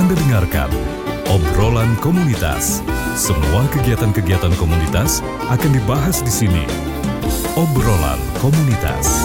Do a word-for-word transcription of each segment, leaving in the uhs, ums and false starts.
Anda dengarkan obrolan komunitas. Semua kegiatan-kegiatan komunitas akan dibahas di sini. Obrolan komunitas.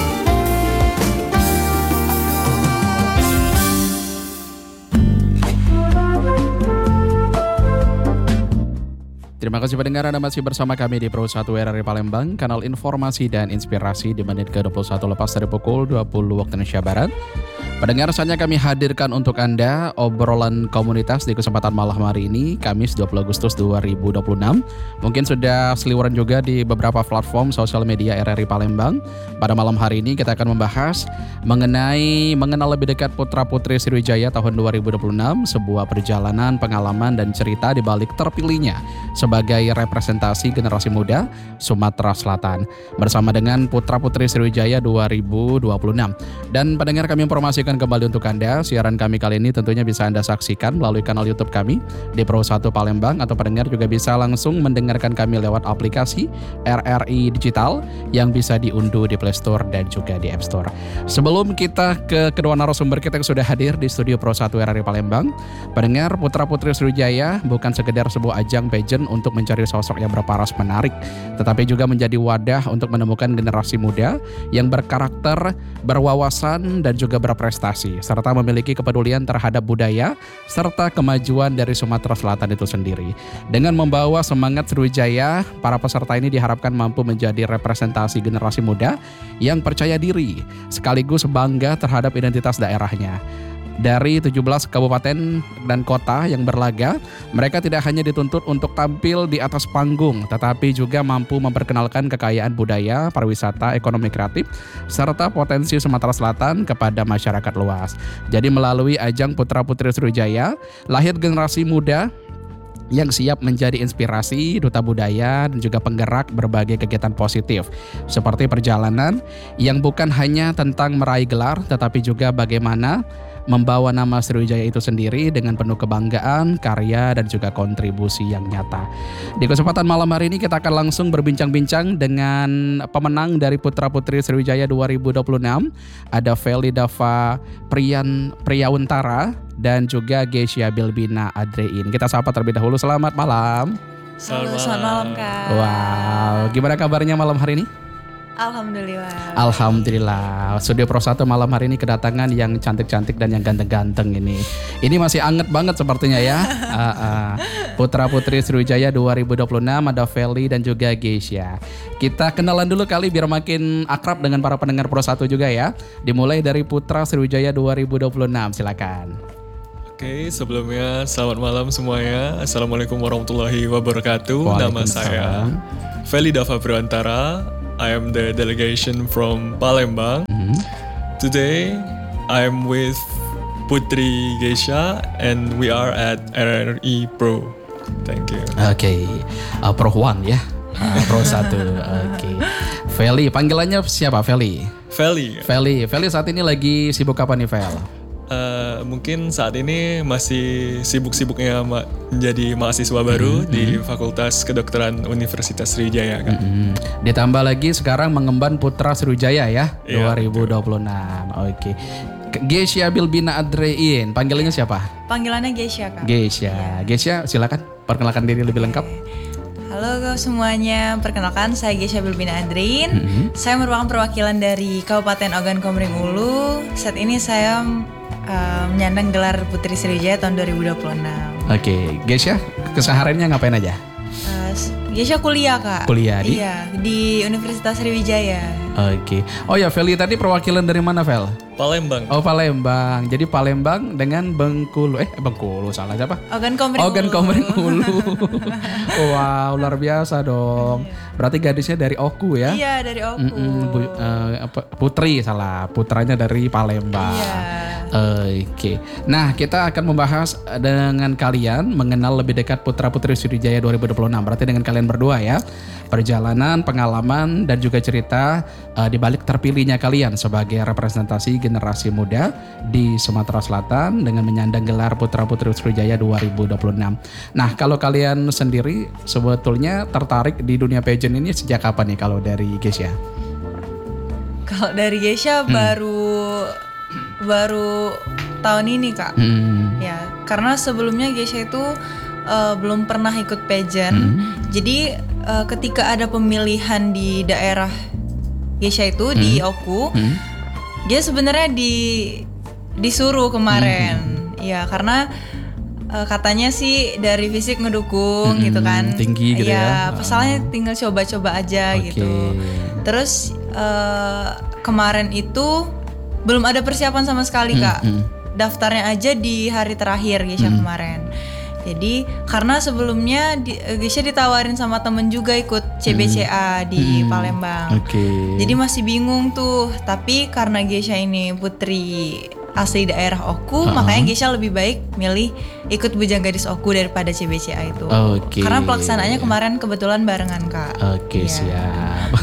Terima kasih pendengar, Anda masih bersama kami di Pro satu R R I Palembang, kanal informasi dan inspirasi di menit ke dua puluh satu lepas dari pukul dua puluh waktu Indonesia Barat. Pendengar, saatnya kami hadirkan untuk Anda obrolan komunitas di kesempatan malam hari ini, Kamis dua puluh Agustus dua ribu dua puluh enam. Mungkin sudah seliweran juga di beberapa platform sosial media R R I Palembang. Pada malam hari ini kita akan membahas mengenai mengenal lebih dekat putra-putri Sriwijaya tahun dua ribu dua puluh enam, sebuah perjalanan, pengalaman, dan cerita di balik terpilihnya sebagai representasi generasi muda Sumatera Selatan bersama dengan putra-putri Sriwijaya dua ribu dua puluh enam. Dan pendengar, kami informasikan kembali untuk Anda, siaran kami kali ini tentunya bisa Anda saksikan melalui kanal YouTube kami di Pro satu Palembang, atau pendengar juga bisa langsung mendengarkan kami lewat aplikasi R R I Digital yang bisa diunduh di Play Store dan juga di App Store. Sebelum kita ke kedua narasumber kita yang sudah hadir di studio Pro satu R R I Palembang, pendengar, putra-putri Sriwijaya bukan sekedar sebuah ajang pageant untuk mencari sosok yang berparas menarik, tetapi juga menjadi wadah untuk menemukan generasi muda yang berkarakter, berwawasan, dan juga berprestasi, serta memiliki kepedulian terhadap budaya serta kemajuan dari Sumatera Selatan itu sendiri. Dengan membawa semangat Sriwijaya, para peserta ini diharapkan mampu menjadi representasi generasi muda yang percaya diri sekaligus bangga terhadap identitas daerahnya. Dari tujuh belas kabupaten dan kota yang berlaga, mereka tidak hanya dituntut untuk tampil di atas panggung, tetapi juga mampu memperkenalkan kekayaan budaya, pariwisata, ekonomi kreatif, serta potensi Sumatera Selatan kepada masyarakat luas. Jadi melalui ajang Putra Putri Sriwijaya, lahir generasi muda yang siap menjadi inspirasi, duta budaya, dan juga penggerak berbagai kegiatan positif, seperti perjalanan yang bukan hanya tentang meraih gelar, tetapi juga bagaimana membawa nama Sriwijaya itu sendiri dengan penuh kebanggaan, karya, dan juga kontribusi yang nyata. Di kesempatan malam hari ini kita akan langsung berbincang-bincang dengan pemenang dari Putra Putri Sriwijaya dua ribu dua puluh enam. Ada Feli Dava Priyan Priyauntara dan juga Geisha Bilbina Adrein. Kita sapa terlebih dahulu. Selamat malam. Halo, selamat malam Kak. Wow, gimana kabarnya malam hari ini? Alhamdulillah. Alhamdulillah. Studio Pro satu malam hari ini kedatangan yang cantik-cantik dan yang ganteng-ganteng ini. Ini masih anget banget sepertinya ya. uh, uh. Putra Putri Sriwijaya dua ribu dua puluh enam, ada Feli dan juga Geisha. Kita kenalan dulu kali biar makin akrab dengan para pendengar Pro satu juga ya. Dimulai dari Putra Sriwijaya dua ribu dua puluh enam, silakan. Oke, sebelumnya selamat malam semuanya. Assalamualaikum warahmatullahi wabarakatuh. Nama saya Feli Dava Priyauntara. I am the delegation from Palembang. Mm-hmm. Today, I am with Putri Geisha and we are at R R I Pro. Thank you. Oke, okay. uh, Pro One ya, uh, Pro satu. Oke. Okay. Feli, panggilannya siapa Feli? Feli. Feli, Feli saat ini lagi sibuk apa nih Fel? Uh, mungkin saat ini masih sibuk-sibuknya ma- menjadi mahasiswa baru mm-hmm. di Fakultas Kedokteran Universitas Sriwijaya kan. Mm-hmm. Ditambah lagi sekarang mengemban Putra Sriwijaya ya, yeah, dua ribu dua puluh enam. Oke. Okay. Geisha Bilbina Adrein, panggilannya siapa? Panggilannya Geisha Kak. Geisha. Yeah. Geisha, silakan perkenalkan diri lebih lengkap. Halo semuanya, perkenalkan saya Geisha Bilbina Adrein. Mm-hmm. Saya merupakan perwakilan dari Kabupaten Ogan Komering Ulu. Saat ini saya Uh, menyandang gelar Putri Sriwijaya tahun dua ribu dua puluh enam. Oke, okay. Geisha, kesehariannya ngapain aja? Uh, Geisha kuliah Kak. Kuliah di? Iya, di Universitas Sriwijaya. Oke. Okay. Oh ya, Feli tadi perwakilan dari mana, Fel? Palembang. Oh, Palembang. Jadi Palembang dengan Bengkulu. Eh, Bengkulu salah siapa? Ogan Komering Ulu. Ogan Komering Ulu. Wow, luar biasa dong. Berarti gadisnya dari Oku ya? Iya, dari Oku. Bu, uh, Putri salah, putranya dari Palembang. Iya. Oke. Okay. Nah, kita akan membahas dengan kalian mengenal lebih dekat Putra Putri Sriwijaya dua ribu dua puluh enam. Berarti dengan kalian berdua ya. Perjalanan, pengalaman, dan juga cerita uh, di balik terpilihnya kalian sebagai representasi generasi muda di Sumatera Selatan dengan menyandang gelar Putra Putri Sriwijaya dua ribu dua puluh enam. Nah, kalau kalian sendiri sebetulnya tertarik di dunia pageant ini sejak kapan nih kalau dari Geisha? Kalau dari Geisha hmm. baru baru tahun ini Kak. Hmm. Ya, karena sebelumnya Gesya itu uh, belum pernah ikut pageant. Hmm. Jadi uh, ketika ada pemilihan di daerah Gesya itu hmm. di Oku, hmm. dia sebenarnya di disuruh kemarin. Hmm. Ya karena uh, katanya sih dari fisik ngedukung hmm, gitu kan. Tinggi gitu ya. Ya, pasalnya tinggal coba-coba aja okay. gitu. Terus uh, kemarin itu belum ada persiapan sama sekali hmm, Kak. Hmm. Daftarnya aja di hari terakhir Gesya hmm. kemarin. Jadi karena sebelumnya di, Gesya ditawarin sama temen juga ikut C B C A hmm. di hmm. Palembang. Okay. Jadi masih bingung tuh. Tapi karena Gesya ini putri asli daerah Oku, uh-huh. makanya Gesya lebih baik milih ikut Bujang Gadis Oku daripada C B C A itu. Okay. Karena pelaksanaannya kemarin kebetulan barengan Kak. Oke okay, ya. Siap.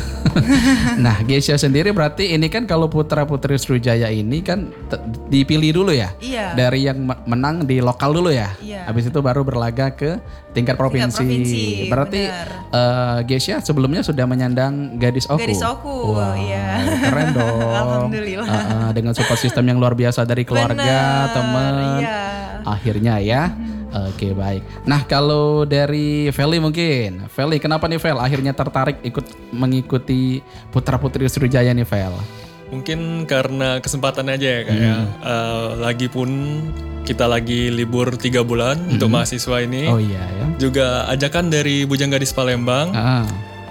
Nah, Gesya sendiri berarti ini kan kalau putra-putri Sriwijaya ini kan t- dipilih dulu ya? Iya. Dari yang menang di lokal dulu ya? Iya. Habis itu baru berlaga ke tingkat provinsi. Tingkat provinsi berarti uh, Gesya sebelumnya sudah menyandang Gadis Oku? Gadis Oku, wow, iya. Keren dong. Alhamdulillah. Uh, uh, dengan support system yang luar biasa dari keluarga, teman. Iya. Akhirnya ya. Hmm. Oke baik. Nah kalau dari Feli mungkin, Feli kenapa nih Fel akhirnya tertarik ikut mengikuti putra putri Sriwijaya nih Fel? Mungkin karena kesempatan aja ya kayak hmm. uh, lagi pun kita lagi libur tiga bulan hmm. untuk mahasiswa ini. Oh iya ya. Juga ajakan dari Bujang Gadis Palembang. Ah.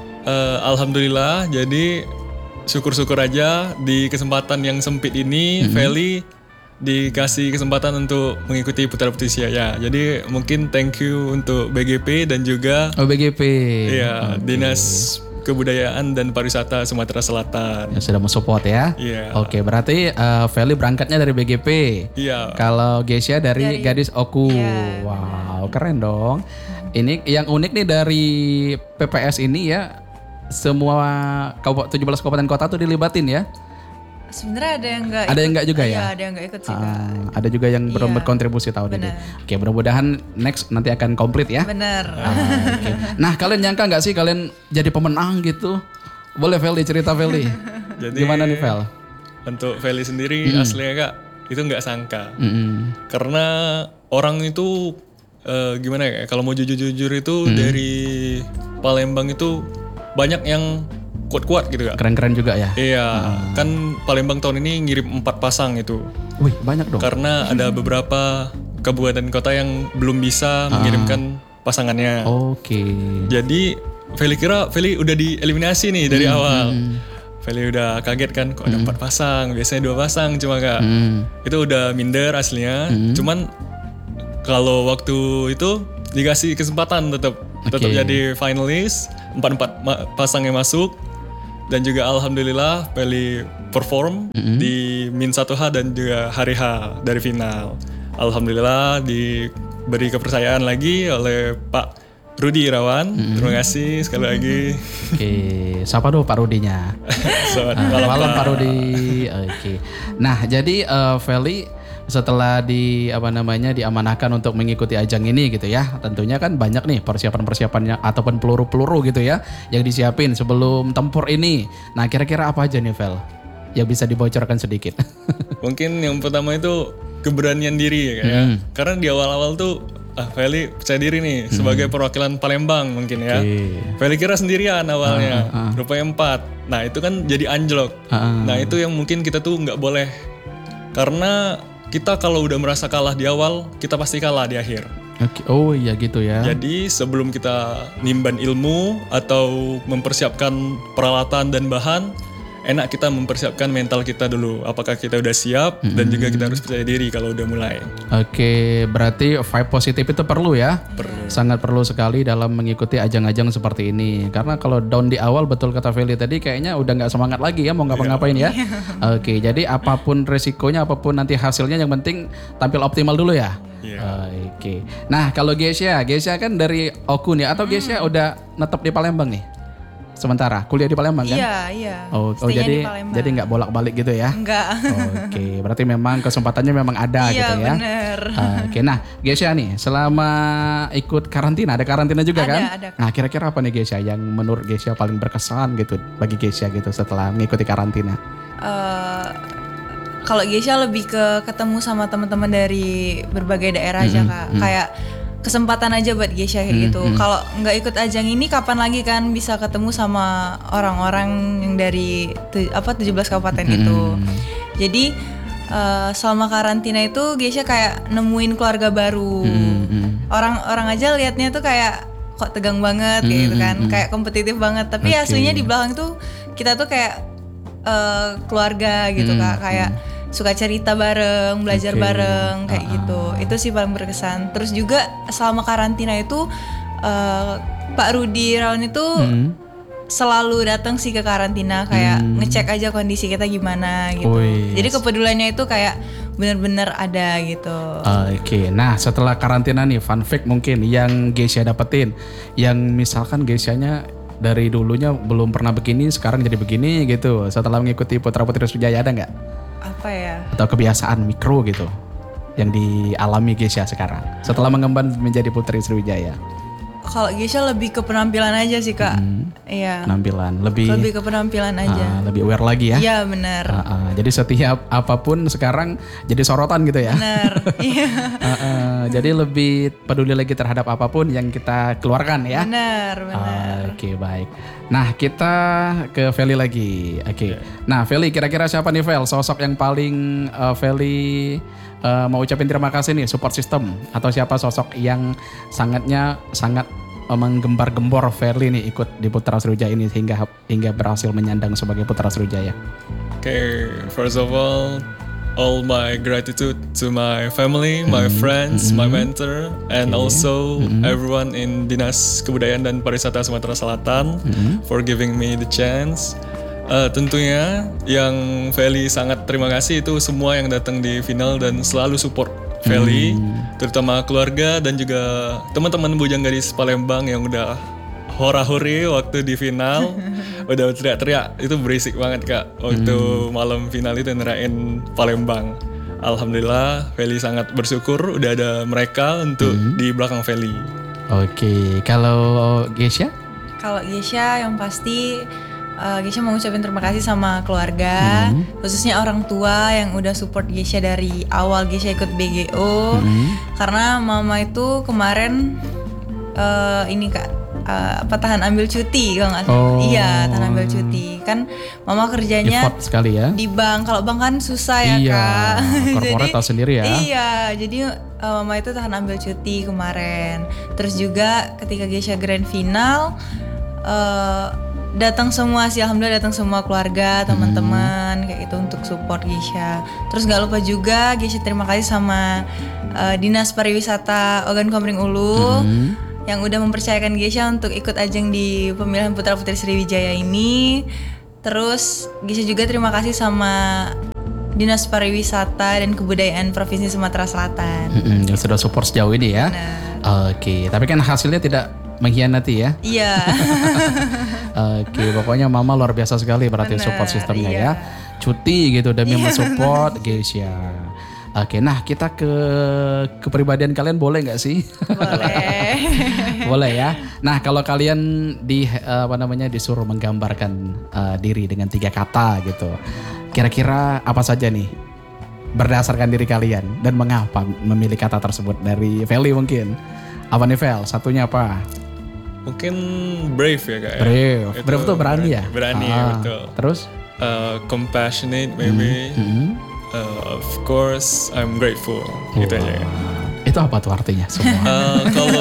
Uh, Alhamdulillah jadi syukur-syukur aja di kesempatan yang sempit ini hmm. Feli dikasih kesempatan untuk mengikuti putra putri Sriwijaya. Jadi mungkin thank you untuk B G P dan juga oh, B G P. Iya, okay. Dinas Kebudayaan dan Pariwisata Sumatera Selatan. Yang sudah mensupport ya. Iya. Oke, okay, berarti uh, Feli berangkatnya dari B G P. Iya. Kalau Gesya dari, dari Gadis Oku. Iya. Wow, keren dong. Ini yang unik nih dari P P S ini ya, semua tujuh belas kabupaten kota tuh dilibatin ya. Sebenarnya ada yang enggak Ada yang enggak juga ya? Iya, ada yang enggak ikut sih Kak. Uh, ada juga yang belum iya, berkontribusi tahun ini. Oke, mudah-mudahan next nanti akan komplit ya. Benar. Uh, okay. Nah, kalian nyangka enggak sih kalian jadi pemenang gitu? Boleh Feli cerita Feli. Jadi gimana nih Fel? Untuk Feli sendiri mm. aslinya Kak, itu enggak sangka. Mm-hmm. Karena orang itu uh, gimana ya? Kalau mau jujur-jujur itu mm. dari Palembang itu banyak yang kuat-kuat gitu Kak. Keren-keren juga ya. Iya, hmm. kan Palembang tahun ini ngirim empat pasang itu. Wih, banyak dong. Karena ada beberapa kabupaten kota yang belum bisa ah. mengirimkan pasangannya. Oke. Okay. Jadi Feli kira Feli udah dieliminasi nih dari hmm. awal. Hmm. Feli udah kaget kan, kok ada empat hmm. pasang, biasanya dua pasang cuma Kak. Hmm. Itu udah minder aslinya. Hmm. Cuman kalau waktu itu dikasih kesempatan tetap okay. tetap jadi finalis, empat-empat ma- pasang yang masuk. Dan juga alhamdulillah Feli perform mm-hmm. di Min satu H dan juga hari H dari final. Alhamdulillah diberi kepercayaan lagi oleh Pak Rudi Irawan. Mm-hmm. Terima kasih sekali lagi. Oke, okay. Siapa dulu Pak Rudinya? Selamat malam, malam Pak Rudi. Oke. Okay. Nah, jadi uh, Feli setelah di apa namanya diamanahkan untuk mengikuti ajang ini gitu ya, tentunya kan banyak nih persiapan-persiapannya ataupun peluru-peluru gitu ya yang disiapin sebelum tempur ini. Nah kira-kira apa aja nih Vel yang bisa dibocorkan sedikit? Mungkin yang pertama itu keberanian diri ya kayak hmm. karena di awal-awal tuh ah Feli percaya diri nih hmm. sebagai perwakilan Palembang mungkin ya. Okay. Feli kira sendirian awalnya, uh, uh. rupanya empat. Nah itu kan jadi anjlok. Uh. Nah itu yang mungkin kita tuh nggak boleh, karena kita kalau udah merasa kalah di awal, kita pasti kalah di akhir. Okay. Oh iya gitu ya. Jadi sebelum kita nimban ilmu atau mempersiapkan peralatan dan bahan, enak kita mempersiapkan mental kita dulu. Apakah kita udah siap mm-hmm. dan juga kita harus percaya diri kalau udah mulai. Oke, berarti vibe positif itu perlu ya? Perlu. Sangat perlu sekali dalam mengikuti ajang-ajang seperti ini. Karena kalau down di awal, betul kata Feli tadi, kayaknya udah gak semangat lagi ya mau ngapa-ngapain ya. Oke, jadi apapun resikonya, apapun nanti hasilnya, yang penting tampil optimal dulu ya. Yeah. Oke. Nah kalau Gesya, Gesya kan dari Oku nih, atau Gesya hmm. udah netep di Palembang nih? Sementara kuliah di Palembang kan? Iya, iya. Oh, oh jadi jadi nggak bolak-balik gitu ya? Enggak. Oke, okay. Berarti memang kesempatannya memang ada iya, gitu ya? Iya, benar. Uh, Oke, okay. Nah Gesya nih selama ikut karantina, ada karantina juga ada, kan? Ada. Nah kira-kira apa nih Gesya yang menurut Gesya paling berkesan gitu bagi Gesya gitu setelah mengikuti karantina? Uh, kalau Geisha lebih ke ketemu sama teman-teman dari berbagai daerah aja Mm-mm, Kak. mm. Kayak kesempatan aja buat Geisha kayak Mm, gitu. mm. Kalau nggak ikut ajang ini kapan lagi kan bisa ketemu sama orang-orang yang dari tu, apa tujuh belas kabupaten itu. Mm. Jadi uh, selama karantina itu Geisha kayak nemuin keluarga baru. Mm, mm. Orang-orang aja liatnya tuh kayak kok tegang banget kayak gitu kan, Mm-mm. kayak kompetitif banget. Tapi Oke. aslinya di belakang tuh kita tuh kayak uh, keluarga gitu Mm, Kak, kayak suka cerita bareng, belajar Oke. bareng kayak Ah, gitu. ah. Itu sih paling berkesan. Terus juga selama karantina itu uh, Pak Rudi Rawan itu Mm. selalu datang sih ke karantina, kayak Hmm. ngecek aja kondisi kita gimana gitu. Wih. Jadi kepeduliannya itu kayak bener-bener ada gitu. Oke, nah setelah karantina nih, fun fact mungkin yang Geisha dapetin, yang misalkan Geishanya dari dulunya belum pernah begini, sekarang jadi begini gitu. Setelah mengikuti Putra Putri Sriwijaya ada nggak? Apa ya? Atau kebiasaan mikro gitu yang dialami Geisha sekarang setelah mengemban menjadi Putri Sriwijaya? Kalau Geisha lebih ke penampilan aja sih Kak. Hmm, Iya. penampilan lebih Lebih ke penampilan aja. ah, lebih aware lagi ya. Iya benar. Ah, ah, jadi setiap apapun sekarang jadi sorotan gitu ya. Benar. Iya. Ah, ah, jadi lebih peduli lagi terhadap apapun yang kita keluarkan ya. Benar, benar. Oke baik. Nah kita ke Feli lagi. Oke. Nah Feli kira-kira siapa nih Vel? Sosok yang paling uh, Feli uh, mau ucapin terima kasih nih support system, atau siapa sosok yang sangatnya sangat uh, menggembar-gembor Feli nih ikut di Putra Sriwijaya ini hingga hingga berhasil menyandang sebagai Putra Sriwijaya. Okay, first of all, all my gratitude to my family, my friends, my mentor, and also everyone in Dinas Kebudayaan dan Pariwisata Sumatera Selatan for giving me the chance. Uh, tentunya yang Feli sangat terima kasih itu semua yang datang di final dan selalu support Feli, terutama keluarga dan juga teman-teman Bujang Gadis Palembang yang udah hora-huri waktu di final, udah teriak-teriak, itu berisik banget Kak waktu malam final itu ngerayain Palembang. Alhamdulillah Feli sangat bersyukur udah ada mereka untuk di belakang Feli. Oke, kalau Geisha? Kalau Geisha yang pasti uh, Geisha mau ngucapin terima kasih sama keluarga, khususnya orang tua yang udah support Geisha dari awal Geisha ikut B G O. Karena mama itu kemarin uh, ini Kak, uh, apa tahan ambil cuti kalau nggak salah. Oh. Iya, tahan ambil cuti. Kan mama kerjanya Effort sekali ya. di bank. Kalau bank kan susah ya Iya, Kak. corporate tahu sendiri ya. Iya, jadi uh, mama itu tahan ambil cuti kemarin. Terus juga ketika Geisha grand final uh, datang semua sih, alhamdulillah datang semua keluarga, teman-teman kayak gitu untuk support Geisha. Terus nggak lupa juga Geisha terima kasih sama uh, Dinas Pariwisata Ogan Komering Ulu yang udah mempercayakan Geisha untuk ikut ajang di pemilihan Putra Putri Sriwijaya ini. Terus Geisha juga terima kasih sama Dinas Pariwisata dan Kebudayaan Provinsi Sumatera Selatan. Mm-mm, yang sudah support sejauh ini ya. Nah, Oke, tapi kan hasilnya tidak mengkhianati ya. iya. Oke, pokoknya mama luar biasa sekali berarti Bener, support sistemnya iya. ya. Cuti gitu demi mensupport Geisha. Oke, nah kita ke kepribadian kalian boleh nggak sih? Boleh. Boleh ya. Nah kalau kalian di eh, apa namanya disuruh menggambarkan eh, diri dengan tiga kata gitu, kira-kira apa saja nih berdasarkan diri kalian dan mengapa memilih kata tersebut? Dari Feli mungkin. Apa nih Vel? Satunya apa? Mungkin brave ya Kak ya. Brave. Itu Brave tuh berani ya? Berani ya, Ah, betul. Terus? Uh, compassionate maybe. Hmm. Uh, of course I'm grateful. Gitu aja Kak. Itu apa tuh artinya semua? Uh, kalau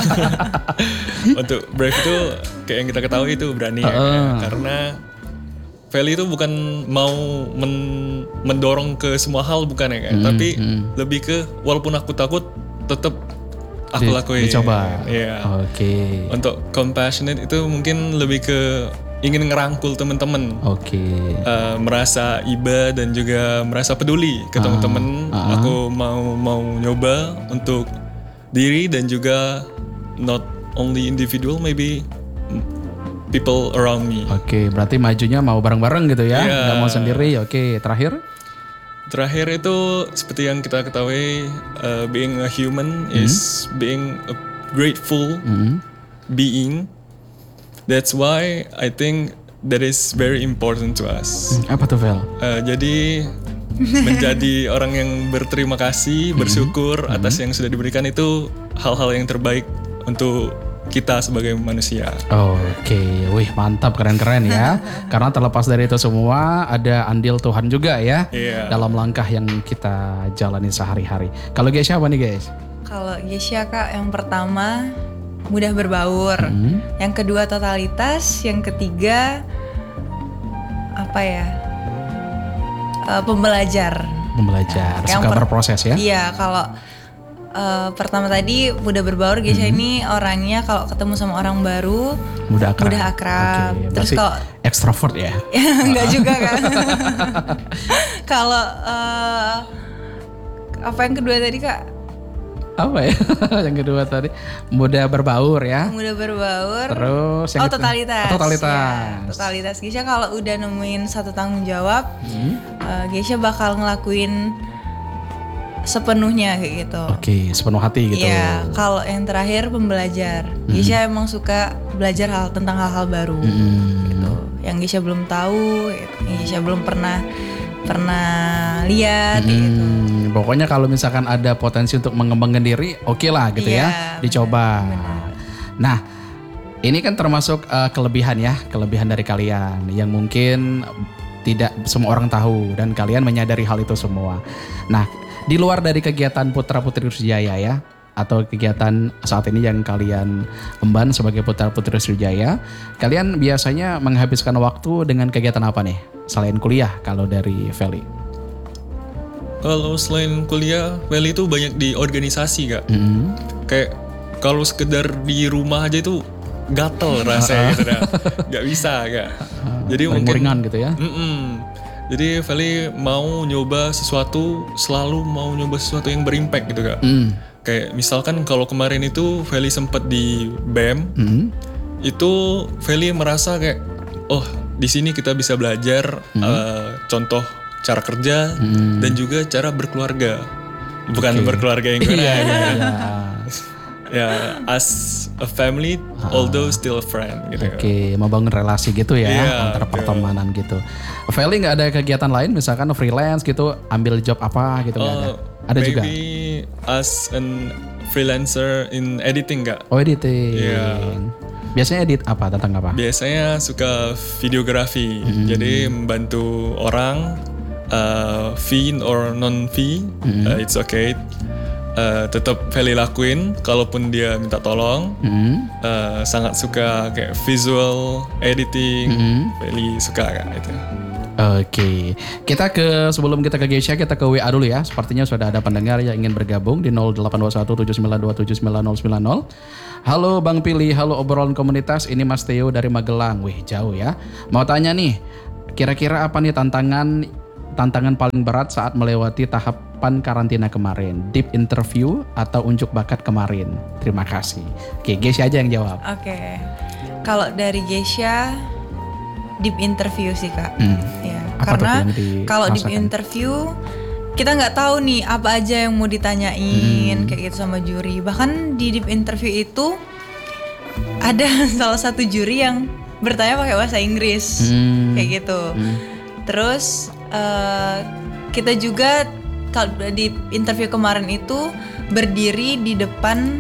untuk brave itu kayak yang kita ketahui itu berani ya, Kak, ya. Karena Feli itu bukan mau men- mendorong ke semua hal bukan ya Kak, tapi lebih ke walaupun aku takut tetap aku Di- lakuin. Dicoba. Iya. Oke. Untuk compassionate itu mungkin lebih ke ingin ngerangkul teman-teman. Oke. Uh, merasa iba dan juga merasa peduli ke teman-teman. ah. Aku mau mau nyoba untuk diri dan juga not only individual, maybe people around me. Oke, berarti majunya mau bareng-bareng gitu ya, Iya. nggak mau sendiri. Oke, terakhir? Terakhir itu seperti yang kita ketahui, uh, being a human is being a grateful Hmm. being. That's why I think that is very important to us. Apa tuh Vel? Uh, jadi menjadi orang yang berterima kasih, bersyukur mm-hmm. atas yang sudah diberikan, itu hal-hal yang terbaik untuk kita sebagai manusia. Oke, wih mantap, keren-keren ya. Karena terlepas dari itu semua ada andil Tuhan juga ya yeah. dalam langkah yang kita jalani sehari-hari. Kalau Gesya apa nih guys? Kalau Gesya Kak, yang pertama mudah berbaur, hmm. yang kedua totalitas, yang ketiga apa ya? Uh, pembelajar. Pembelajar, nah, suka per- berproses ya? Iya, kalau Uh, pertama tadi mudah berbaur, Gesya hmm. ini orangnya kalau ketemu sama orang baru mudah akrab. Mudah akrab. Okay, terus kalau ekstrovert ya? Enggak juga kan. Kalau uh, apa yang kedua tadi Kak? Apa ya? Yang kedua tadi mudah berbaur ya? Mudah berbaur. Terus yang oh totalitas. Totalitas. Ya, totalitas. Gesya kalau udah nemuin satu tanggung jawab, hmm. uh, Gesya bakal ngelakuin sepenuhnya kayak gitu. Oke, sepenuh hati gitu. Iya, kalau yang terakhir pembelajar. Hmm. Gesya emang suka belajar hal tentang hal-hal baru hmm. gitu. Yang Gesya belum tahu, yang Gesya belum pernah pernah lihat hmm. gitu. Pokoknya kalau misalkan ada potensi untuk mengembangkan diri, oke okay lah gitu iya, ya, dicoba. Benar. Nah, ini kan termasuk uh, kelebihan ya, kelebihan dari kalian yang mungkin tidak semua orang tahu dan kalian menyadari hal itu semua. Nah, di luar dari kegiatan Putra Putri Sriwijaya ya, atau kegiatan saat ini yang kalian emban sebagai Putra Putri Sriwijaya, kalian biasanya menghabiskan waktu dengan kegiatan apa nih? Selain kuliah, kalau dari Feli? Kalau selain kuliah, Feli itu banyak di organisasi Kak. Mm-hmm. Kayak kalau sekedar di rumah aja itu gatel rasanya gitu dah. Gak bisa Kak. Jadi mungkin ringan gitu ya. Mm-mm. Jadi Feli mau nyoba sesuatu, selalu mau nyoba sesuatu yang berimpact gitu Kak. Mm. Kayak misalkan kalau kemarin itu Feli sempat di B E M, mm. itu Feli merasa kayak, oh di sini kita bisa belajar mm. uh, contoh cara kerja mm. dan juga cara berkeluarga. Bukan okay. berkeluarga yang gimana ya. Ya, as a family, ah. although still a friend gitu. Oke, okay. membangun relasi gitu ya, yeah, antara pertemanan yeah. gitu. Feli nggak ada kegiatan lain, misalkan freelance gitu, ambil job apa gitu nggak uh, ada? Ada maybe juga. Maybe as an freelancer in editing nggak? Oh editing. Yeah. Biasanya edit apa? Tentang apa? Biasanya suka videografi, hmm. jadi membantu orang, uh, fee or non fee, hmm. uh, it's okay. Uh, tetap Feli lakuin kalaupun dia minta tolong. Mm-hmm. uh, sangat suka kayak visual editing. Mm-hmm. Feli suka kayak itu. Oke, okay. Kita ke sebelum kita ke Gesya, kita ke W A dulu ya. Sepertinya sudah ada pendengar yang ingin bergabung di nol delapan dua satu tujuh sembilan dua tujuh sembilan nol sembilan nol. Halo Bang Pili, halo obrolan komunitas. Ini Mas Theo dari Magelang. Wih jauh ya. Mau tanya nih, kira-kira apa nih tantangan tantangan paling berat saat melewati tahapan karantina kemarin? Deep interview atau unjuk bakat kemarin? Terima kasih. Oke, Gesya aja yang jawab. Oke, kalau dari Gesya, deep interview sih Kak. Hmm. Ya, karena kalau deep interview kita nggak tahu nih apa aja yang mau ditanyain hmm. kayak gitu sama juri. Bahkan di deep interview itu ada salah satu juri yang bertanya pakai bahasa Inggris hmm. kayak gitu. Hmm. Terus Uh, kita juga kalau di interview kemarin itu berdiri di depan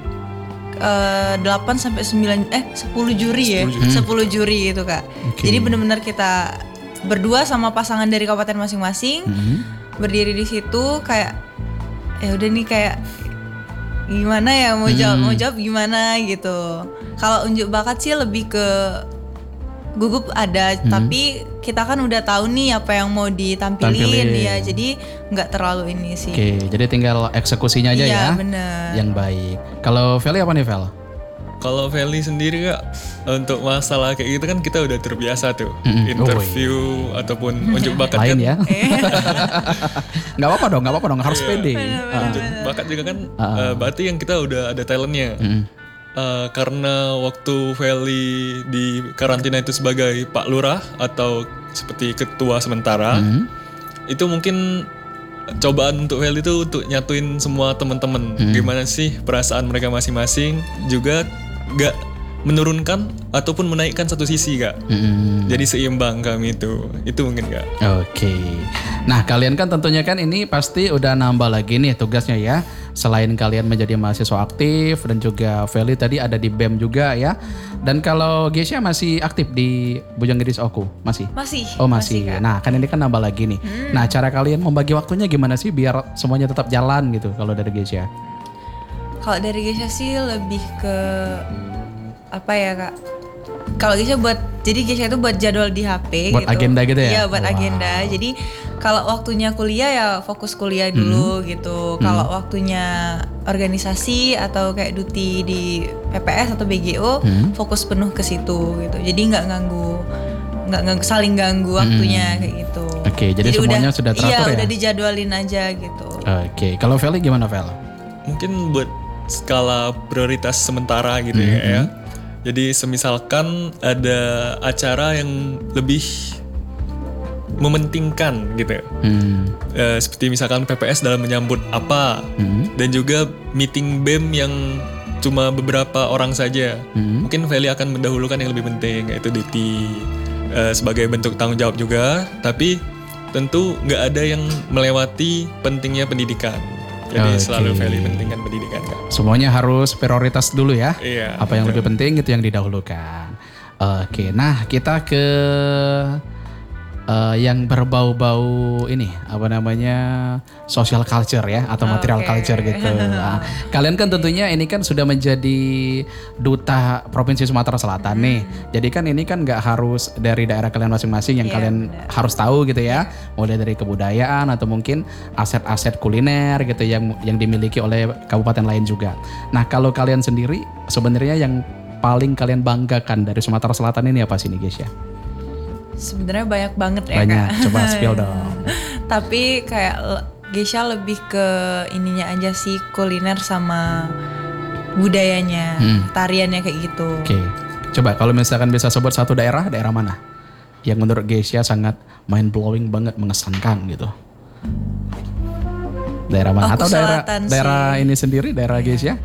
uh, delapan sampai sembilan eh sepuluh juri ya, sepuluh juri itu Kak. Okay. Jadi benar-benar kita berdua sama pasangan dari kabupaten masing-masing mm-hmm. berdiri di situ kayak ya udah nih kayak gimana ya mau jawab mm. mau jawab gimana gitu. Kalau unjuk bakat sih lebih ke gugup ada, hmm. tapi kita kan udah tahu nih apa yang mau ditampilin Tampilin. ya, jadi nggak terlalu ini sih. Oke, jadi tinggal eksekusinya aja iya, ya, bener. yang baik. Kalau Feli apa nih Vel? Kalau Feli sendiri Kak, untuk masalah kayak gitu kan kita udah terbiasa tuh mm-hmm. interview oh, iya. ataupun unjuk bakat lain kan. ya. Nggak apa-apa dong, nggak apa-apa dong, harus yeah. pede. Uh. Unjuk bakat juga kan, uh. Uh, berarti yang kita udah ada talentnya. Mm. Uh, karena waktu Feli di karantina itu sebagai Pak Lurah atau seperti ketua sementara, mm-hmm. itu mungkin cobaan untuk Feli itu untuk nyatuin semua teman-teman. Mm-hmm. Gimana sih perasaan mereka masing-masing, juga gak menurunkan ataupun menaikkan satu sisi Kak. Mm-hmm. Jadi seimbang kami itu. Itu mungkin Kak. Oke. Nah kalian kan tentunya kan ini pasti udah nambah lagi nih tugasnya ya. Selain kalian menjadi mahasiswa aktif dan juga Feli tadi ada di B E M juga ya. Dan kalau Gesya masih aktif di Bujang Gedis Oku? Masih? Masih. Oh masih. masih Nah kan ini kan nambah lagi nih. Hmm. Nah cara kalian membagi waktunya gimana sih biar semuanya tetap jalan gitu kalau dari Gesya? Kalau dari Gesya sih lebih ke apa ya Kak? Kalau Gesya buat, jadi Gesya itu buat jadwal di H P buat gitu. agenda gitu ya? Iya buat wow. agenda. Jadi kalau waktunya kuliah ya fokus kuliah dulu hmm. gitu. Hmm. Kalau waktunya organisasi atau kayak duty di P P S atau B G O hmm. fokus penuh ke situ gitu. Jadi nggak ganggu, nggak ganggu, saling ganggu waktunya hmm. kayak gitu. Oke, okay, jadi, jadi semuanya udah, sudah teratur iya, ya? Iya udah dijadwalin aja gitu. Oke, okay. Kalau Feli gimana Vel? Mungkin buat skala prioritas sementara gitu mm-hmm. ya. Jadi semisalkan ada acara yang lebih mementingkan gitu. Mm. E, seperti misalkan P P S dalam menyambut apa. Mm. Dan juga meeting B E M yang cuma beberapa orang saja. Mm. Mungkin Feli akan mendahulukan yang lebih penting, yaitu duty e, sebagai bentuk tanggung jawab juga. Tapi tentu nggak ada yang melewati pentingnya pendidikan. Jadi okay. selalu Feli pentingkan pendidikan Kak. Semuanya harus prioritas dulu ya. Iya. Apa yang betul. Lebih penting itu yang didahulukan. Oke, okay. Nah kita ke uh, yang berbau-bau ini apa namanya social culture ya atau material okay. culture gitu. Nah, kalian kan tentunya ini kan sudah menjadi duta Provinsi Sumatera Selatan hmm. nih. Jadi kan ini kan nggak harus dari daerah kalian masing-masing yang yeah, kalian bener. harus tahu gitu ya. Mulai dari kebudayaan atau mungkin aset-aset kuliner gitu yang yang dimiliki oleh kabupaten lain juga. Nah kalau kalian sendiri sebenarnya yang paling kalian banggakan dari Sumatera Selatan ini apa sih nih guys ya? Sebenarnya banyak banget ya banyak. Kak. Coba spill dong. Tapi kayak Gesya lebih ke ininya aja sih, kuliner sama budayanya, hmm. tariannya kayak gitu. Oke, okay. Coba kalau misalkan bisa sebut satu daerah, daerah mana yang menurut Gesya sangat mind blowing banget, mengesankan gitu? Daerah mana? Aku Atau daerah sih. daerah ini sendiri, daerah Gesya?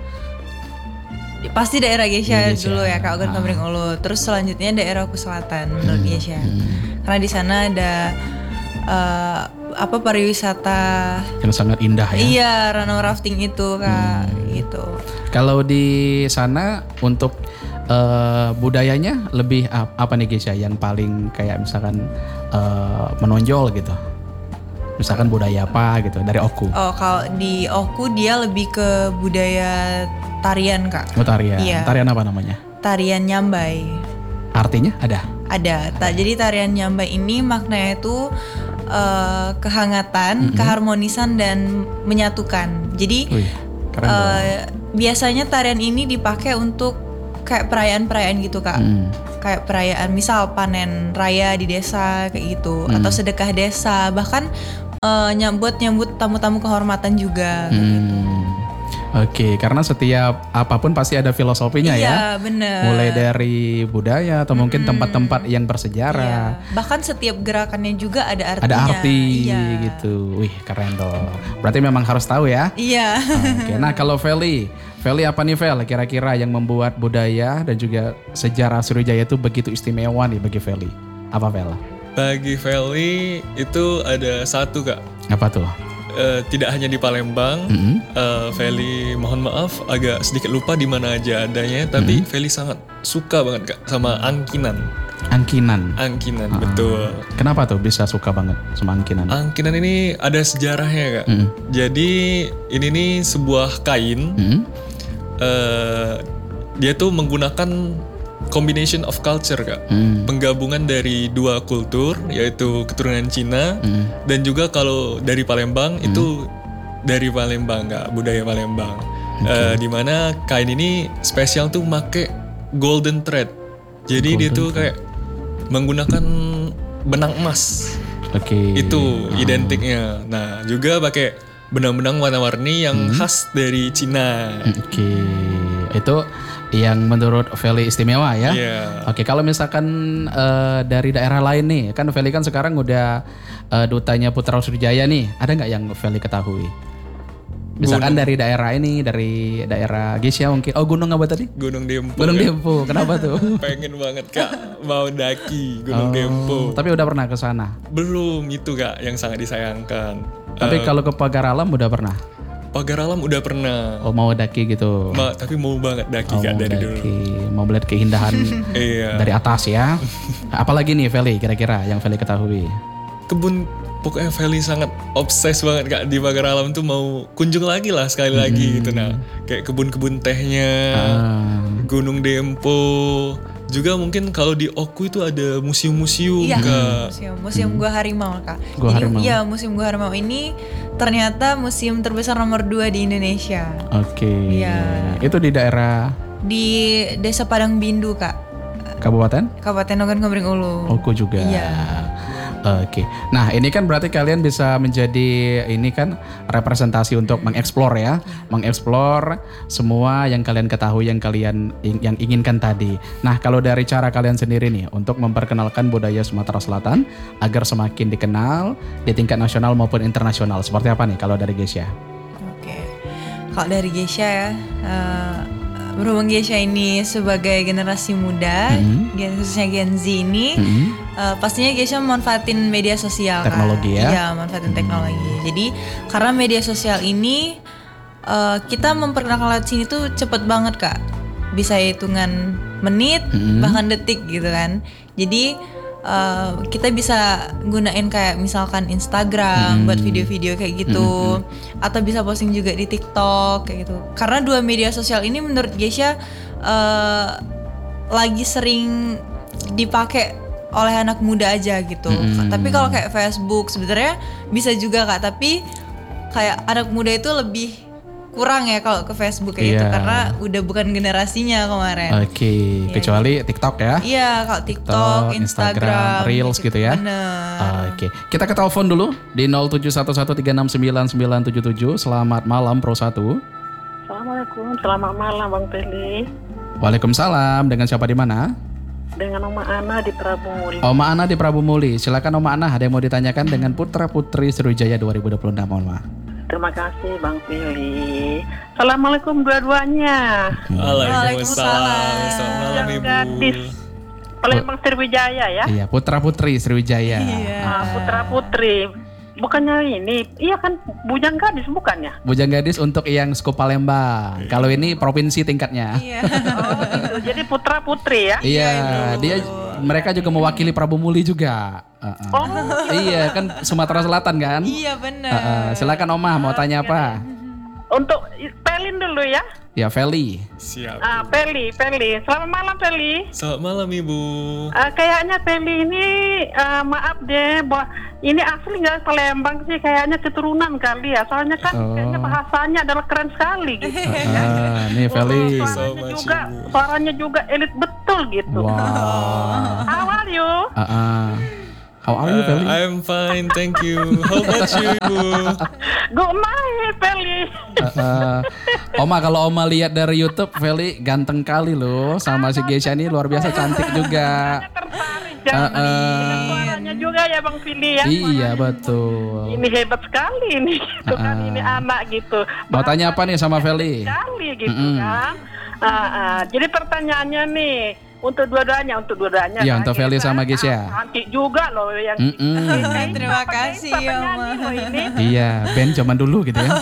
Pasti daerah Gesya Gesya dulu ya Kak, Ogan ah. Komering Ulu. Terus selanjutnya daerah Oku Selatan menurut hmm. Gesya. Hmm. Karena di sana ada uh, apa pariwisata yang sangat indah ya. Iya, rano rafting itu Kak, hmm. gitu. Kalau di sana untuk uh, budayanya lebih apa nih Gesya yang paling kayak misalkan uh, menonjol gitu? Misalkan budaya apa gitu dari Oku? Oh, kalau di Oku dia lebih ke budaya tarian Kak. Oh tarian. Iya. Tarian apa namanya? Tarian Nyambai. Artinya ada? Ada. Ta- jadi tarian Nyambai ini maknanya itu uh, kehangatan, mm-hmm. keharmonisan dan menyatukan. Jadi Wih, keren uh, biasanya tarian ini dipakai untuk kayak perayaan-perayaan gitu Kak. Mm. Kayak perayaan misal panen raya di desa kayak gitu, mm. atau sedekah desa, bahkan uh, nyambut-nyambut tamu-tamu kehormatan juga mm. gitu. Oke, karena setiap apapun pasti ada filosofinya iya, ya. Bener. Mulai dari budaya atau mungkin hmm. tempat-tempat yang bersejarah. Iya. Bahkan setiap gerakannya juga ada artinya. Ada arti iya. gitu. Wih, keren tuh. Berarti memang harus tahu ya. Iya. Oke, nah kalau Feli, Feli apa nih Fel kira-kira yang membuat budaya dan juga sejarah Sriwijaya itu begitu istimewa nih bagi Feli? Apa Fel? Bagi Feli itu ada satu Kak. Apa tuh? Uh, tidak hanya di Palembang, mm-hmm. uh, Feli mohon maaf agak sedikit lupa di mana aja adanya, tapi mm-hmm. Feli sangat suka banget Kak sama angkinan. Angkinan. Angkinan, uh-huh. betul. Kenapa tuh bisa suka banget sama angkinan? Angkinan ini ada sejarahnya Kak. Mm-hmm. Jadi ini nih sebuah kain, mm-hmm. uh, dia tuh menggunakan combination of culture Kak, hmm. penggabungan dari dua kultur yaitu keturunan Cina hmm. dan juga kalau dari Palembang hmm. itu dari Palembang Kak, budaya Palembang. Okay. Uh, dimana kain ini spesial tuh make golden thread, jadi golden dia tuh kayak menggunakan benang emas. Oke. Okay. Itu oh. identiknya. Nah juga pakai benang-benang warna-warni yang hmm. khas dari Cina. Oke, okay. Itu yang menurut Feli istimewa ya. Yeah. Oke, kalau misalkan uh, dari daerah lain nih, kan Feli kan sekarang udah uh, dutanya Putra Sriwijaya nih. Ada nggak yang Feli ketahui? Misalkan dari daerah ini, dari daerah Gesia mungkin. Oh, gunung apa tadi? Gunung Dempo. Gunung Kak. Dempo. Kenapa tuh? Pengen banget Kak mau daki Gunung Oh, Dempo. Tapi udah pernah ke sana. Belum, itu Kak yang sangat disayangkan. Tapi Eh, kalau ke Pagar Alam udah pernah. Pagar Alam udah pernah. Oh, mau daki gitu. Ma, tapi mau banget daki Oh, Kak mau dari dulu. daki, mau melihat keindahan Iya. dari atas ya. Apalagi nih Feli kira-kira yang Feli ketahui? Kebun pokoknya Feli sangat obses banget Kak di Pagar Alam tuh mau kunjung lagi lah sekali lagi gitu. Nah kayak kebun-kebun tehnya, Ah, Gunung Dempo, juga mungkin kalau di Oku itu ada museum-museum Iya, Kak. museum, museum Gua Harimau Kak. Gua Jadi Harimau. ya museum Gua Harimau ini ternyata museum terbesar nomor dua di Indonesia. Oke. Iya. Itu di daerah Di Desa Padang Bindu Kak, Kabupaten Kabupaten Ogan Komering Ulu. Oku juga. Iya. Oke. Nah, ini kan berarti kalian bisa menjadi ini kan representasi untuk mengeksplor ya, mengeksplor semua yang kalian ketahui, yang kalian yang inginkan tadi. Nah, kalau dari cara kalian sendiri nih untuk memperkenalkan budaya Sumatera Selatan agar semakin dikenal di tingkat nasional maupun internasional, seperti apa nih kalau dari Gesia? Oke. Kalau dari Geisha ya, eh, berhubung Geisha ini sebagai generasi muda, Mhm. gen- khususnya Gen Z ini, Mhm. eh, pastinya Geisha memanfaatin media sosial kan. Teknologi ya? Iya, manfaatin teknologi. Jadi karena media sosial ini eh, kita memperkenalkan lewat sini tuh cepet banget Kak. Bisa hitungan menit, Mhm. bahkan detik gitu kan. Jadi eh, kita bisa gunain kayak misalkan Instagram Mhm. buat video-video kayak gitu, atau bisa posting juga di TikTok kayak gitu. Karena dua media sosial ini menurut Geisha eh, lagi sering dipakai oleh anak muda aja gitu. Mhm. Tapi kalau kayak Facebook sebenarnya bisa juga Kak, tapi kayak anak muda itu lebih kurang ya kalau ke Facebook kayak gitu Iya. karena udah bukan generasinya kemarin. Oke, kecuali TikTok ya. Iya, kalau TikTok, TikTok, Instagram, Instagram, Reels gitu ya. Bener. Oke, kita ke telepon dulu di nol tujuh satu satu tiga enam sembilan sembilan tujuh tujuh. Selamat malam Pro satu. Assalamualaikum, selamat malam Bang Feli. Waalaikumsalam. Dengan siapa di mana? Dengan Oma Ana di Prabu Muli. Oma Ana di Prabu Muli. Silakan Oma Ana, ada yang mau ditanyakan dengan Putra Putri Sriwijaya dua ribu dua puluh enam, Oma. Terima kasih Bang Feli. Assalamualaikum dua-duanya. Waalaikumsalam. Selamat malam Yang Ibu. gadis Palembang Sriwijaya ya. Iya, Putra Putri Sriwijaya. Iya. Ah, Putra Putri. Bukannya ini, iya kan bujang gadis bukannya? Bujang Gadis untuk yang Skup Palembang. Kalau ini provinsi tingkatnya. Iya. Oh gitu. Jadi Putra Putri ya. Iya, dia mereka juga mewakili Prabu Muli juga. Uh-uh. Oh, Iya, kan Sumatera Selatan kan? Iya benar. Uh-uh. Silakan Oma, mau tanya apa? untuk Pelin dulu ya. Ya, Feli. Siap. Ah, Feli, Feli. Selamat malam Feli. Selamat malam Ibu. Ah, kayaknya Feli ini ah, maaf deh, bahwa ini asli nggak Palembang sih, kayaknya keturunan kali ya. Soalnya kan Oh. kayaknya bahasanya adalah keren sekali gitu. Ah, nih Feli. Oh, So suaranya much, juga, Ibu. suaranya juga elit betul gitu. Wow. How are you? Uh-uh. How are you, Uh, Feli? I'm fine, thank you. How about you Ibu? Good night, Feli. Uh-uh. Oma, kalau Oma lihat dari YouTube, Feli ganteng kali loh. Sama si Geisha ini luar biasa cantik juga. Tertarik jangan Uh, uh. dengan suaranya juga ya Bang Fili ya. Iya, betul. Ini hebat sekali ini gitu kan, Uh-uh. ini anak gitu. Mau tanya apa nih sama Feli? Sekali gitu Mm-mm. kan. Ah, ah. Jadi pertanyaannya nih untuk dua-duanya, untuk dua-duanya. Iya, kan, untuk Feli Geisha. sama Geisha. Ah, cantik juga loh yang. Mm-mm. Ini Terima siapa, kasih, siapa ya, penyanyi Ma. loh ini? Iya, band zaman dulu gitu ya.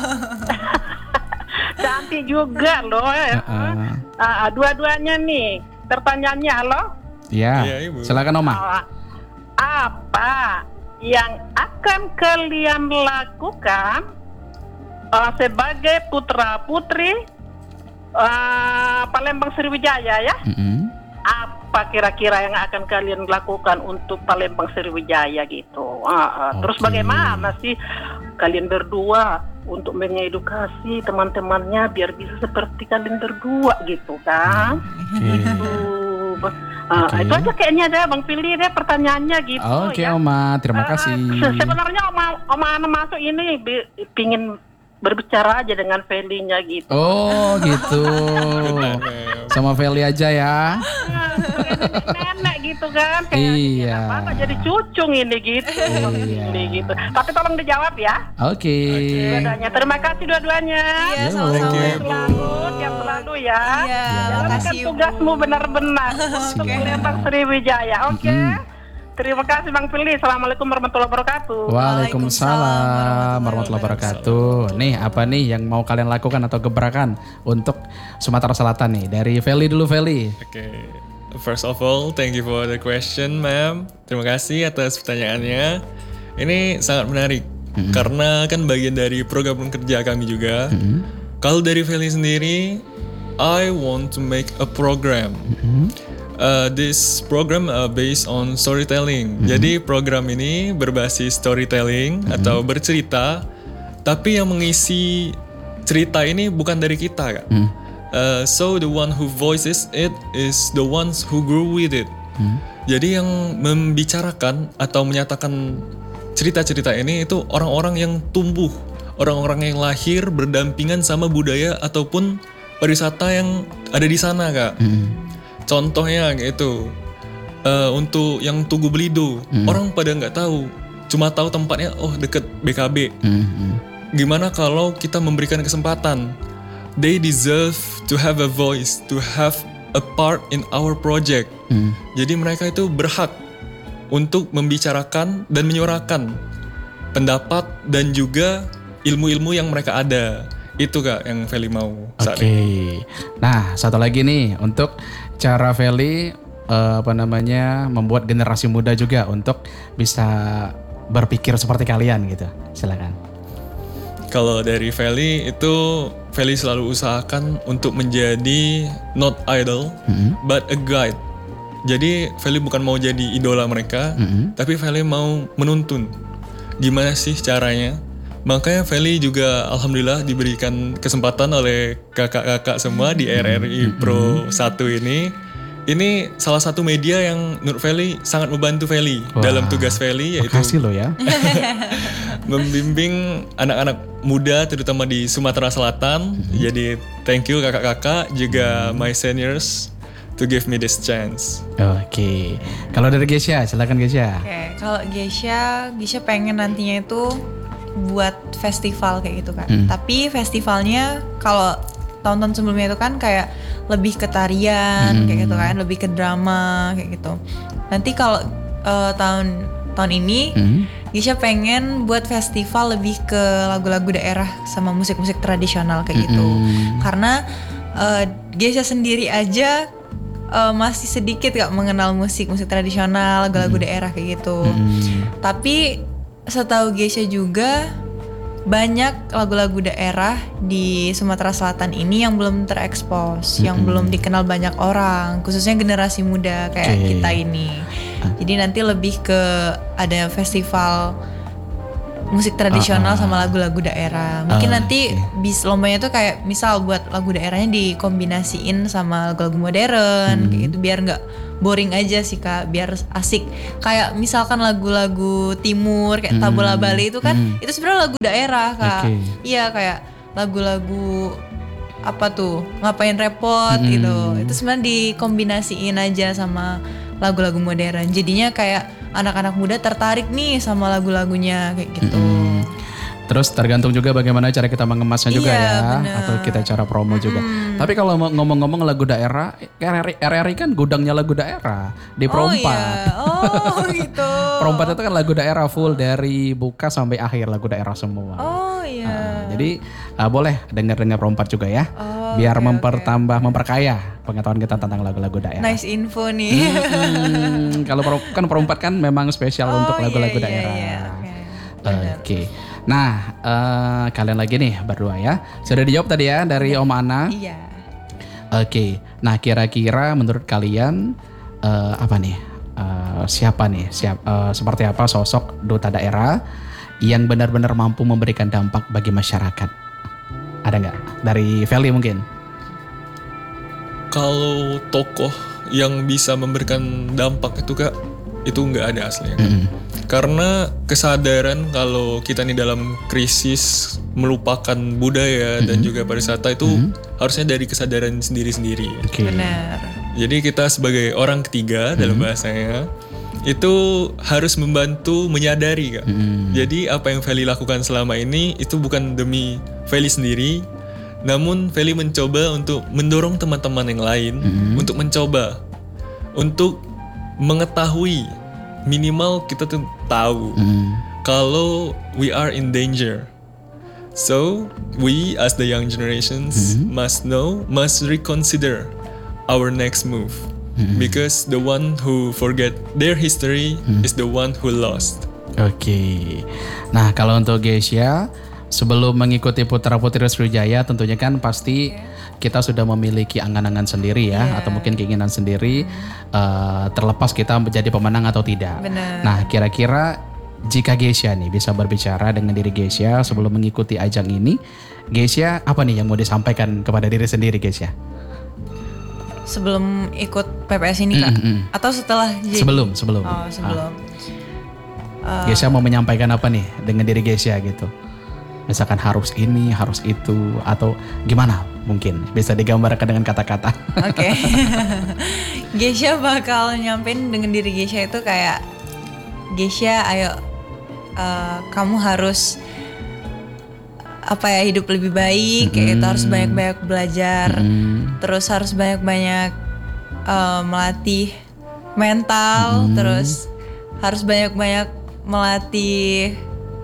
Cantik juga loh ya. Uh-uh. Ah, ah, dua-duanya nih. Pertanyaannya halo. Iya, Iya, Ibu. silakan Oma. Ah, apa yang akan kalian lakukan ah, sebagai putra putri ah, Palembang Sriwijaya ya? Mm-mm. Apa kira-kira yang akan kalian lakukan untuk Palembang Sriwijaya gitu? Ah, ah. Terus Oke. bagaimana sih kalian berdua untuk mengedukasi teman-temannya biar bisa seperti kalian berdua gitu kan? Oke. Gitu. Ah, Oke. Itu aja kayaknya deh Bang Fili deh pertanyaannya gitu Oke, ya. Oma, terima Ah, kasih. se- sebenarnya Oma Oma Ana masuk ini bi- pingin berbicara aja dengan Feli-nya gitu. Oh, gitu. Mem. Sama Feli aja ya. Ah, nenek gitu gitu kan. Kayak Iya. apa nggak jadi cucung ini gitu. Iya. Ini gitu. Tapi tolong dijawab ya. Oke. Dua-duanya. Terima kasih dua-duanya. Iya, Yo. sama-sama. Oke, Sehat selalu, sehat selalu ya. Iya, Jalankan makasih Bu. tugasmu benar-benar untuk Siap. Palembang Sriwijaya. Oke. Mm-mm. Terima kasih Bang Fili. Assalamualaikum warahmatullahi wabarakatuh. Waalaikumsalam warahmatullahi wabarakatuh. Nih apa nih yang mau kalian lakukan atau gebrakan untuk Sumatera Selatan nih? Dari Feli dulu Feli. Oke, first of all, thank you for the question, ma'am. Terima kasih atas pertanyaannya. Ini sangat menarik karena kan bagian dari program kerja kami juga. Kalau dari Feli sendiri, I want to make a program. Uh, this program uh, based on storytelling. Jadi program ini berbasis storytelling atau bercerita, tapi yang mengisi cerita ini bukan dari kita, Kak. Uh, so the one who voices it is the ones who grew with it. Jadi yang membicarakan atau menyatakan cerita-cerita ini itu orang-orang yang tumbuh, orang-orang yang lahir berdampingan sama budaya ataupun pariwisata yang ada di sana, Kak. Contohnya gitu, uh, untuk yang Tugu Belido, orang pada nggak tahu, cuma tahu tempatnya, oh deket B K B. Gimana kalau kita memberikan kesempatan? They deserve to have a voice, to have a part in our project. Jadi mereka itu berhak untuk membicarakan dan menyuarakan pendapat dan juga ilmu-ilmu yang mereka ada. Itu Kak yang Feli mau saat Oke. ini. Nah satu lagi nih untuk cara Feli eh, apa namanya membuat generasi muda juga untuk bisa berpikir seperti kalian gitu. Silakan. Kalau dari Feli itu Feli selalu usahakan untuk menjadi not idol but a guide. Jadi Feli bukan mau jadi idola mereka, tapi Feli mau menuntun. Gimana sih caranya? Makanya Feli juga alhamdulillah diberikan kesempatan oleh kakak-kakak semua di R R I Pro satu ini. Ini salah satu media yang menurut Feli sangat membantu Feli Wah, dalam tugas Feli, yaitu Makasih lo ya. membimbing anak-anak muda terutama di Sumatera Selatan. Jadi thank you kakak-kakak juga my seniors to give me this chance. Oke. Kalau dari Gesya, silakan Gesya. Oke, kalau Gesya, Gesya pengen nantinya itu buat festival kayak gitu kan. Hmm. Tapi festivalnya kalau tahun-tahun sebelumnya itu kan kayak lebih ke tarian Hmm. kayak gitu kan, lebih ke drama kayak gitu. Nanti kalau eh, tahun tahun ini Hmm. Gesya pengen buat festival lebih ke lagu-lagu daerah sama musik-musik tradisional kayak gitu. Hmm. Karena eh, Gesya sendiri aja eh, masih sedikit gak mengenal musik-musik tradisional, lagu-lagu daerah kayak gitu. Hmm. Tapi setahu Gesya juga banyak lagu-lagu daerah di Sumatera Selatan ini yang belum terekspos, yang belum dikenal banyak orang, khususnya generasi muda kayak Oke. kita ini. Jadi nanti lebih ke ada festival musik tradisional Ah, ah. sama lagu-lagu daerah. Mungkin Ah, nanti oke. bis lombanya tuh kayak misal buat lagu daerahnya dikombinasiin sama lagu-lagu modern kayak gitu biar nggak boring aja sih Kak, biar asik. Kayak misalkan lagu-lagu timur kayak Hmm. Tabola Bali itu kan Hmm. itu sebenarnya lagu daerah Kak. Oke. Iya kayak lagu-lagu apa tuh ngapain repot Hmm. gitu. Itu sebenarnya dikombinasiin aja sama lagu-lagu modern. Jadinya kayak anak-anak muda tertarik nih sama lagu-lagunya kayak gitu. Mm. Terus tergantung juga bagaimana cara kita mengemasnya juga Iya, ya, bener. atau kita cara promo juga. Tapi kalau mau ngomong-ngomong lagu daerah, R R I, R R I kan gudangnya lagu daerah di Pro Oh empat. iya, oh gitu. Pro empat itu kan lagu daerah full dari buka sampai akhir lagu daerah semua. Oh iya. Nah, jadi uh, boleh dengar-dengar Pro empat juga ya, Oh, biar oke, mempertambah, memperkaya pengetahuan kita tentang lagu-lagu daerah. Nice info nih. Hmm, kalau Pro, kan Pro empat kan memang spesial Oh, untuk lagu-lagu iya, daerah. iya, oke. Oke. Benar. Nah, eh, kalian lagi nih berdua ya. Sudah dijawab tadi ya dari Om Ana. Iya. Oke. Nah, kira-kira menurut kalian eh, apa nih? Eh, siapa nih? Siap, eh, seperti apa sosok duta daerah yang benar-benar mampu memberikan dampak bagi masyarakat? Ada nggak? Dari Feli mungkin? Kalau tokoh yang bisa memberikan dampak itu Kak, itu nggak ada aslinya Kak. Karena kesadaran kalau kita nih dalam krisis melupakan budaya dan juga pariwisata itu harusnya dari kesadaran sendiri-sendiri. Oke. Benar. Jadi kita sebagai orang ketiga dalam bahasanya itu harus membantu menyadari Kak. Hmm. Jadi apa yang Feli lakukan selama ini itu bukan demi Feli sendiri, namun Feli mencoba untuk mendorong teman-teman yang lain Hmm. untuk mencoba, untuk mengetahui, minimal kita tuh tahu Hmm. kalau we are in danger. So we as the young generations Hmm. must know, must reconsider our next move. Because the one who forget their history is the one who lost. Oke. Nah, kalau untuk Geisha, sebelum mengikuti Putra Putri Sriwijaya tentunya kan pasti kita sudah memiliki angan-angan sendiri ya, Yeah. atau mungkin keinginan sendiri, uh, terlepas kita menjadi pemenang atau tidak. Benar. Nah, kira-kira jika Geisha nih bisa berbicara dengan diri Geisha sebelum mengikuti ajang ini, Geisha apa nih yang mau disampaikan kepada diri sendiri Geisha? Sebelum ikut P P S ini Kak? Mm, mm, mm. Atau setelah jadi? Sebelum, sebelum. Oh sebelum. Ah. Geisha mau menyampaikan apa nih dengan diri Geisha gitu? Misalkan harus ini, harus itu, atau gimana mungkin? Bisa digambarkan dengan kata-kata. Oke. Geisha bakal nyampein dengan diri Geisha itu kayak, Geisha ayo uh, kamu harus apa ya hidup lebih baik, kayak gitu, harus banyak-banyak belajar, Hmm. terus harus banyak-banyak uh, melatih mental, terus harus banyak-banyak melatih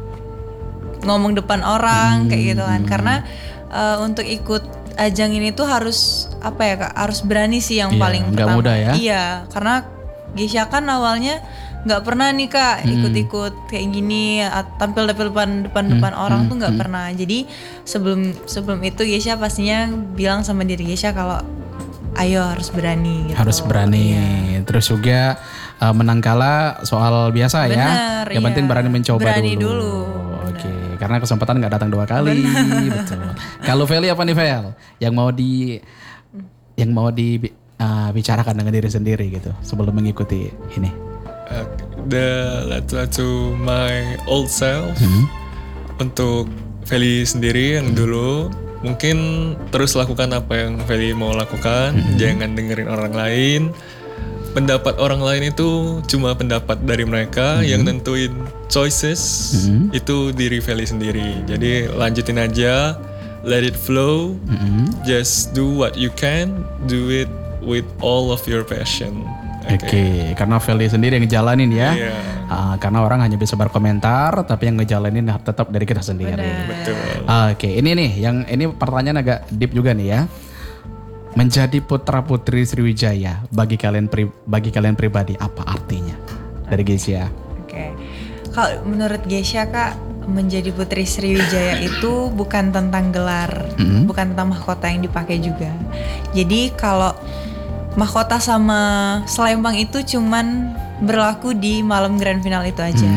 ngomong depan orang kayak gitu kan, karena uh, untuk ikut ajang ini tuh harus apa ya Kak, harus berani sih yang Iya, paling nggak pertama. mudah ya. Iya, karena Geisha kan awalnya nggak pernah nih Kak ikut-ikut kayak gini, at- tampil depan depan depan orang tuh nggak pernah. Jadi sebelum sebelum itu Geisha pastinya bilang sama diri Geisha kalau ayo harus berani gitu. Harus berani. Iya. Terus juga uh, menang kalah soal biasa ya. Bener, Yang penting iya. berani mencoba Berani dulu. dulu, Oke, karena kesempatan nggak datang dua kali. Betul. Kalau Feli apa nih Fel? Yang mau di yang mau dibicarakan dengan diri sendiri gitu sebelum mengikuti ini. Uh, the letter to my old self, untuk Feli sendiri yang dulu, mungkin terus lakukan apa yang Feli mau lakukan, jangan dengerin orang lain. Pendapat orang lain itu cuma pendapat dari mereka, yang nentuin choices itu diri Feli sendiri. Jadi lanjutin aja, let it flow, just do what you can, do it with all of your passion. Oke, karena Feli sendiri yang ngejalanin ya. Iya. Ah, karena orang hanya bisa berkomentar, tapi yang ngejalanin tetap dari kita sendiri. Betul. Oke, ini nih, yang ini pertanyaan agak deep juga nih ya. Menjadi putra putri Sriwijaya bagi kalian pri, bagi kalian pribadi apa artinya? Dari Geisha. Oke. Kalau menurut Geisha Kak, menjadi putri Sriwijaya itu bukan tentang gelar, bukan tentang mahkota yang dipakai juga. Jadi kalau mahkota sama selempang itu cuman berlaku di malam grand final itu aja.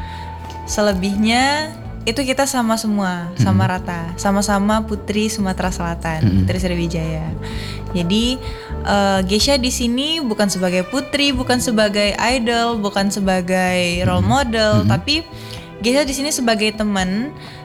Selebihnya itu kita sama semua, sama rata, sama-sama putri Sumatera Selatan, putri Sriwijaya. Jadi uh, Geisha di sini bukan sebagai putri, bukan sebagai idol, bukan sebagai role model, tapi Geisha di sini sebagai teman